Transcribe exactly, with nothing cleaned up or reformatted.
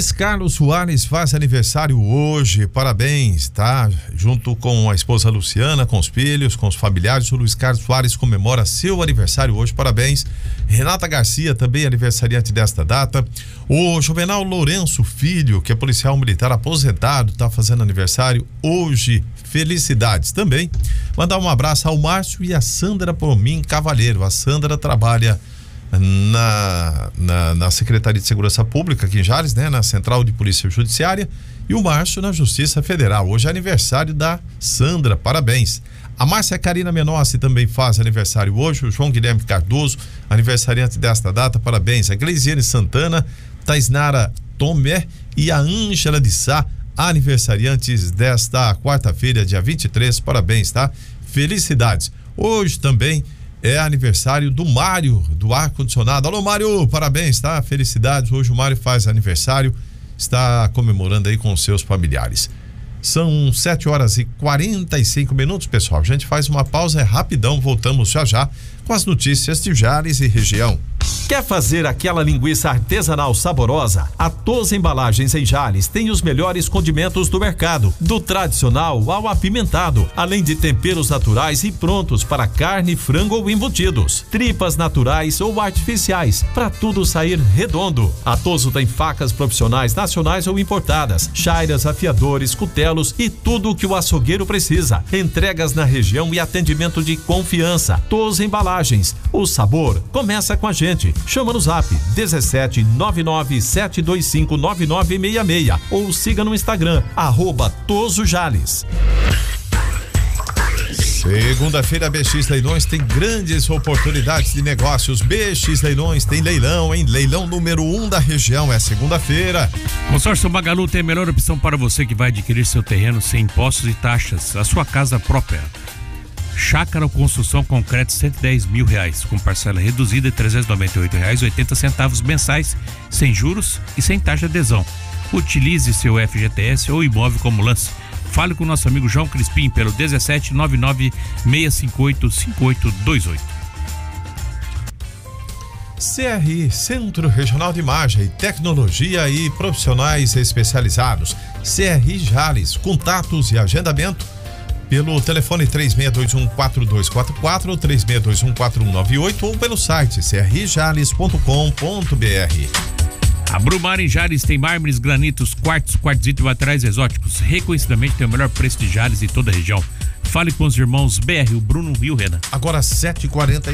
Luiz Carlos Soares faz aniversário hoje, parabéns, tá? Junto com a esposa Luciana, com os filhos, com os familiares, o Luiz Carlos Soares comemora seu aniversário hoje, parabéns. Renata Garcia, também aniversariante desta data. O Juvenal Lourenço Filho, que é policial militar aposentado, tá fazendo aniversário hoje, felicidades também. Mandar um abraço ao Márcio e a Sandra Pomim Cavalheiro. A Sandra trabalha Na, na, na Secretaria de Segurança Pública aqui em Jales, né? Na Central de Polícia Judiciária, e o Márcio na Justiça Federal. Hoje é aniversário da Sandra, parabéns. A Márcia Karina Menossi também faz aniversário hoje, o João Guilherme Cardoso, aniversariante desta data, parabéns. A Gleisiane Santana, Taisnara Tomé e a Ângela de Sá, aniversariantes desta quarta-feira, dia vinte e três, parabéns, tá? Felicidades. Hoje também é aniversário do Mário, do ar-condicionado. Alô, Mário, parabéns, tá? Felicidades. Hoje o Mário faz aniversário, está comemorando aí com os seus familiares. São sete horas e quarenta e cinco minutos, pessoal. A gente faz uma pausa, é rapidão, voltamos já já com as notícias de Jales e região. Quer fazer aquela linguiça artesanal saborosa? A Toz Embalagens em Jales tem os melhores condimentos do mercado, do tradicional ao apimentado, além de temperos naturais e prontos para carne, frango ou embutidos, tripas naturais ou artificiais, para tudo sair redondo. A Tozo tem facas profissionais nacionais ou importadas, chairas, afiadores, cutelos e tudo o que o açougueiro precisa. Entregas na região e atendimento de confiança. Toz Embalagens, o sabor começa com a gente. Chama no zap dezessete nove nove sete dois cinco nove nove seis seis ou siga no Instagram, arroba Tozo Jales. Segunda-feira, B X Leilões tem grandes oportunidades de negócios. B X Leilões tem leilão, hein? Leilão número um da região, é segunda-feira. Consórcio Magalu tem a melhor opção para você que vai adquirir seu terreno sem impostos e taxas, a sua casa própria. Chácara ou construção concreto cento e dez mil reais, com parcela reduzida de trezentos e noventa e oito reais e oitenta centavos mensais, sem juros e sem taxa de adesão. Utilize seu F G T S ou imóvel como lance. Fale com o nosso amigo João Crispim pelo dezessete nove nove seis cinco oito cinco oito dois oito. C R I, Centro Regional de Imagem, Tecnologia e Profissionais Especializados. C R I Jales, contatos e agendamento pelo telefone três seis dois um quatro dois quatro quatro ou três seis dois um quatro um nove oito ou pelo site c r i jales ponto com ponto b r. A Brumar em Jales tem mármores, granitos, quartos, quartzitos e materiais exóticos. Reconhecidamente tem o melhor preço de Jales em toda a região. Fale com os irmãos B R, o Bruno e o Renan. Agora sete e quarenta